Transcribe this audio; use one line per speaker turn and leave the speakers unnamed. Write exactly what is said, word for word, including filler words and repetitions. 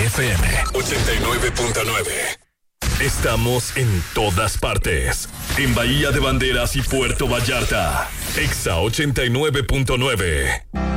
F M ochenta y nueve punto nueve. Estamos en todas partes. En Bahía de Banderas y Puerto Vallarta. Exa ochenta y nueve punto nueve.